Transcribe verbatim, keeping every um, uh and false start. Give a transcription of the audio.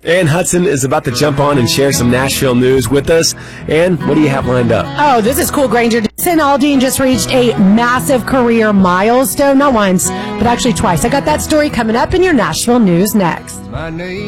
Ann Hudson is about to jump on and share some Nashville news with us. Ann, what do you have lined up? Oh, this is cool, Granger. Jason Aldean just reached a massive career milestone, not once, but actually twice. I got that story coming up in your Nashville news next.